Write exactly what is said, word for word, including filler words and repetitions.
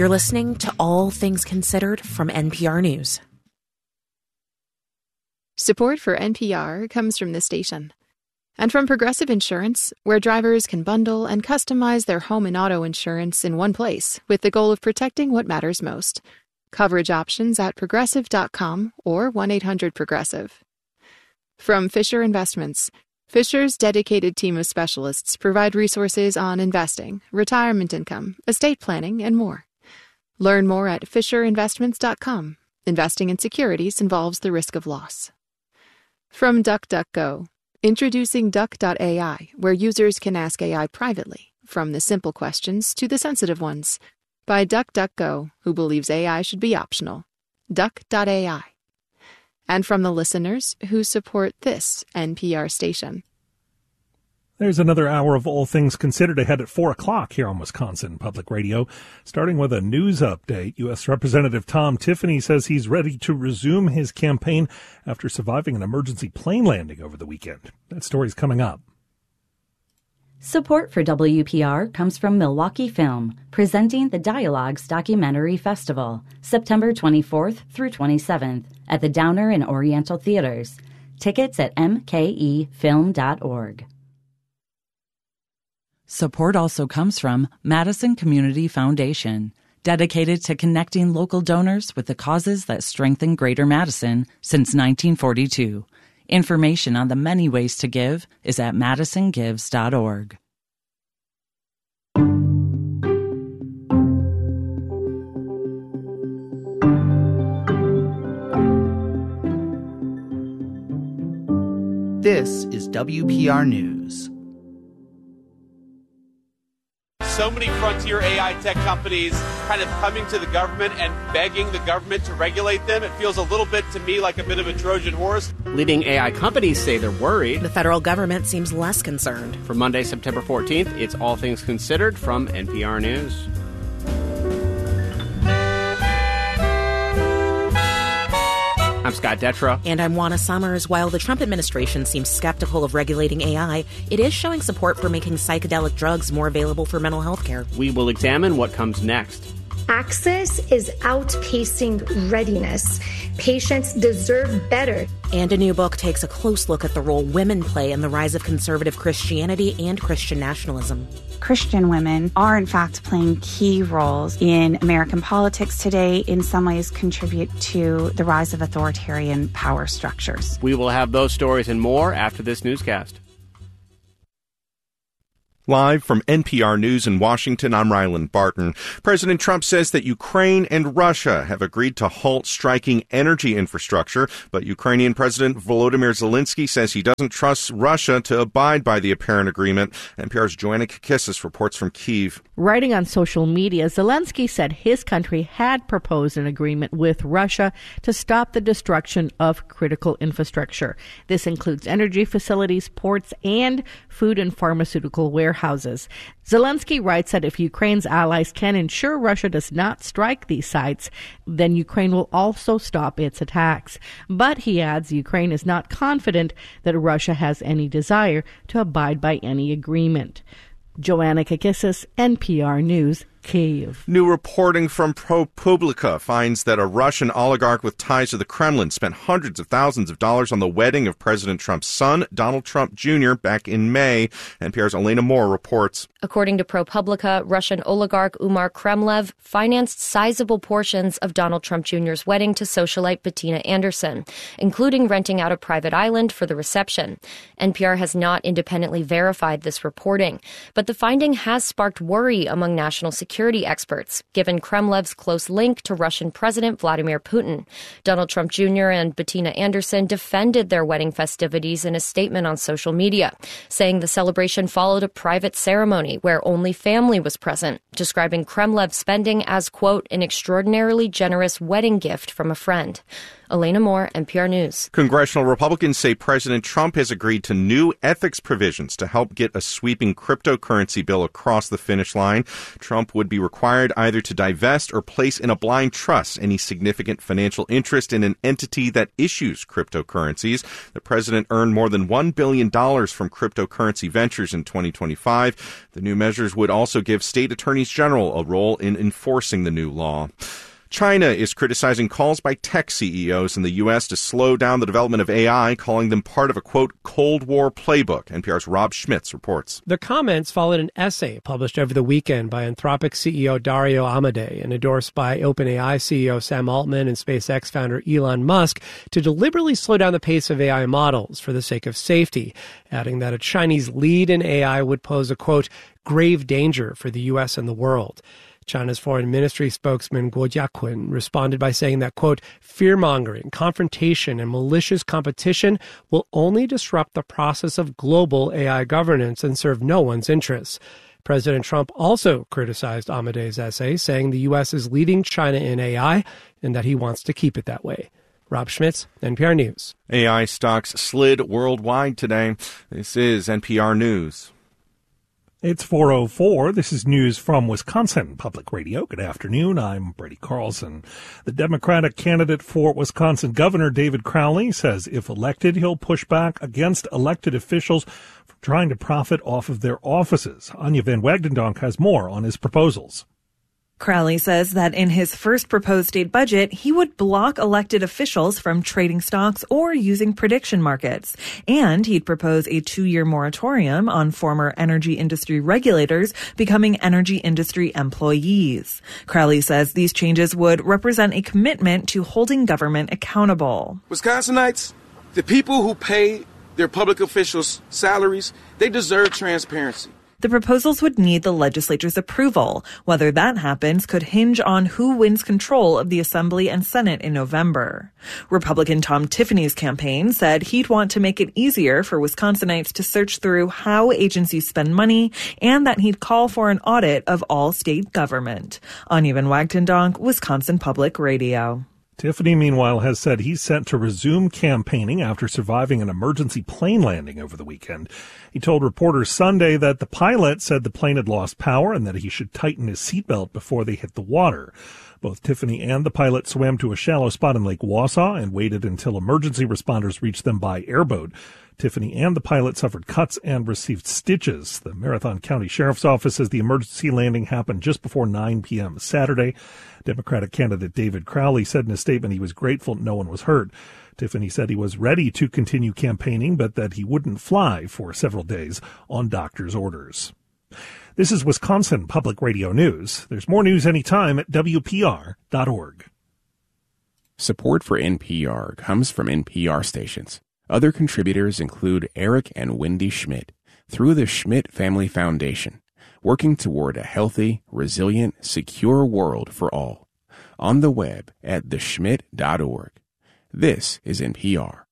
You're listening to All Things Considered from N P R News. Support for N P R comes from this station. And from Progressive Insurance, where drivers can bundle and customize their home and auto insurance in one place with the goal of protecting what matters most. Coverage options at progressive dot com or one eight hundred progressive. From Fisher Investments, Fisher's dedicated team of specialists provide resources on investing, retirement income, estate planning, and more. Learn more at fisher investments dot com. Investing in securities involves the risk of loss. From DuckDuckGo, introducing Duck dot A I, where users can ask A I privately, from the simple questions to the sensitive ones. By DuckDuckGo, who believes A I should be optional. Duck dot A I. And from the listeners who support this N P R station. There's another hour of All Things Considered ahead at four o'clock here on Wisconsin Public Radio. Starting with a news update, U S Representative Tom Tiffany says he's ready to resume his campaign after surviving an emergency plane landing over the weekend. That story's coming up. Support for W P R comes from Milwaukee Film, presenting the Dialogues Documentary Festival, September twenty-fourth through twenty-seventh at the Downer and Oriental Theaters. Tickets at m k e film dot org. Support also comes from Madison Community Foundation, dedicated to connecting local donors with the causes that strengthen Greater Madison since nineteen forty-two. Information on the many ways to give is at madison gives dot org. This is W P R News. So many frontier A I tech companies kind of coming to the government and begging the government to regulate them. It feels a little bit to me like a bit of a Trojan horse. Leading A I companies say they're worried. The federal government seems less concerned. For Monday, September fourteenth, it's All Things Considered from N P R News. I'm Scott Detrow. And I'm Juana Summers. While the Trump administration seems skeptical of regulating A I, it is showing support for making psychedelic drugs more available for mental health care. We will examine what comes next. Access is outpacing readiness. Patients deserve better. And a new book takes a close look at the role women play in the rise of conservative Christianity and Christian nationalism. Christian women are, in fact, playing key roles in American politics today, in some ways contribute to the rise of authoritarian power structures. We will have those stories and more after this newscast. Live from N P R News in Washington, I'm Ryland Barton. President Trump says that Ukraine and Russia have agreed to halt striking energy infrastructure, but Ukrainian President Volodymyr Zelensky says he doesn't trust Russia to abide by the apparent agreement. N P R's Joanna Kakissis reports from Kyiv. Writing on social media, Zelensky said his country had proposed an agreement with Russia to stop the destruction of critical infrastructure. This includes energy facilities, ports, and food and pharmaceutical warehouses. Zelensky writes that if Ukraine's allies can ensure Russia does not strike these sites, then Ukraine will also stop its attacks. But he adds Ukraine is not confident that Russia has any desire to abide by any agreement. Joanna Kakissis, N P R News, Kyiv. New reporting from ProPublica finds that a Russian oligarch with ties to the Kremlin spent hundreds of thousands of dollars on the wedding of President Trump's son, Donald Trump Junior, back in May. N P R's Elena Moore reports. According to ProPublica, Russian oligarch Umar Kremlev financed sizable portions of Donald Trump Junior's wedding to socialite Bettina Anderson, including renting out a private island for the reception. N P R has not independently verified this reporting, but the finding has sparked worry among national security security experts, given Kremlev's close link to Russian President Vladimir Putin. Donald Trump Junior and Bettina Anderson defended their wedding festivities in a statement on social media, saying the celebration followed a private ceremony where only family was present, describing Kremlev's spending as, quote, an extraordinarily generous wedding gift from a friend. Elena Moore, N P R News. Congressional Republicans say President Trump has agreed to new ethics provisions to help get a sweeping cryptocurrency bill across the finish line. Trump would be required either to divest or place in a blind trust any significant financial interest in an entity that issues cryptocurrencies. The president earned more than one billion dollars from cryptocurrency ventures in twenty twenty-five. The new measures would also give state attorneys general a role in enforcing the new law. China is criticizing calls by tech C E Os in the U S to slow down the development of A I, calling them part of a, quote, Cold War playbook. N P R's Rob Schmitz reports. The comments followed an essay published over the weekend by Anthropic C E O Dario Amodei and endorsed by OpenAI C E O Sam Altman and SpaceX founder Elon Musk to deliberately slow down the pace of A I models for the sake of safety, adding that a Chinese lead in A I would pose a, quote, grave danger for the U S and the world. China's foreign ministry spokesman Guo Jiaqun responded by saying that, quote, fear-mongering, confrontation, and malicious competition will only disrupt the process of global A I governance and serve no one's interests. President Trump also criticized Amodei's essay, saying the U S is leading China in A I and that he wants to keep it that way. Rob Schmitz, N P R News. A I stocks slid worldwide today. This is N P R News. It's four oh four. This is news from Wisconsin Public Radio. Good afternoon. I'm Brady Carlson. The Democratic candidate for Wisconsin Governor David Crowley says if elected, he'll push back against elected officials for trying to profit off of their offices. Anya Van Wagendonk has more on his proposals. Crowley says that in his first proposed state budget, he would block elected officials from trading stocks or using prediction markets. And he'd propose a two-year moratorium on former energy industry regulators becoming energy industry employees. Crowley says these changes would represent a commitment to holding government accountable. Wisconsinites, the people who pay their public officials' salaries, they deserve transparency. The proposals would need the legislature's approval. Whether that happens could hinge on who wins control of the Assembly and Senate in November. Republican Tom Tiffany's campaign said he'd want to make it easier for Wisconsinites to search through how agencies spend money and that he'd call for an audit of all state government. Anya Van Wagendonk, Wisconsin Public Radio. Tiffany, meanwhile, has said he's set to resume campaigning after surviving an emergency plane landing over the weekend. He told reporters Sunday that the pilot said the plane had lost power and that he should tighten his seatbelt before they hit the water. Both Tiffany and the pilot swam to a shallow spot in Lake Wausau and waited until emergency responders reached them by airboat. Tiffany and the pilot suffered cuts and received stitches. The Marathon County Sheriff's Office says the emergency landing happened just before nine p.m. Saturday. Democratic candidate David Crowley said in a statement he was grateful no one was hurt. Tiffany said he was ready to continue campaigning, but that he wouldn't fly for several days on doctor's orders. This is Wisconsin Public Radio News. There's more news anytime at W P R dot org. Support for N P R comes from N P R stations. Other contributors include Eric and Wendy Schmidt through the Schmidt Family Foundation, working toward a healthy, resilient, secure world for all. On the web at the schmidt dot org. This is N P R.